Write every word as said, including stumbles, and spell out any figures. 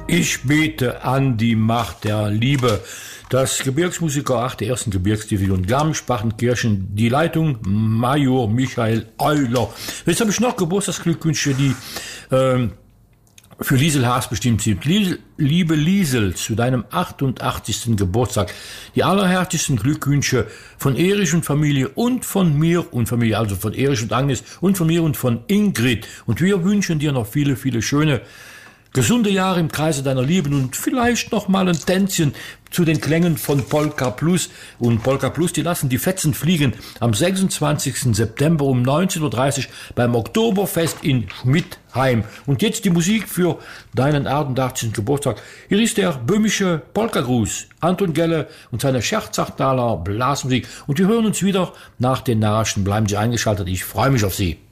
Ich bete an die Macht der Liebe. Das Gebirgsmusiker achte ersten Gebirgsdivision Garmisch-Partenkirchen, die Leitung Major Michael Euler. Jetzt habe ich noch Geburtstagsglückwünsche, die ähm, für Liesel Haas bestimmt sind. Liebe Liesel, zu deinem achtundachtzigsten Geburtstag die allerherzlichsten Glückwünsche von Erich und Familie und von mir und Familie, also von Erich und Agnes und von mir und von Ingrid. Und wir wünschen dir noch viele, viele schöne gesunde Jahre im Kreise deiner Lieben und vielleicht noch mal ein Tänzchen zu den Klängen von Polka Plus. Und Polka Plus, die lassen die Fetzen fliegen am sechsundzwanzigsten September um neunzehn Uhr dreißig beim Oktoberfest in Schmidheim. Und jetzt die Musik für deinen achtundachtzigsten Geburtstag. Hier ist der böhmische Polka-Gruß, Anton Gelle und seine Scherzachtaler Blasmusik. Und wir hören uns wieder nach den Nachrichten. Bleiben Sie eingeschaltet, ich freue mich auf Sie.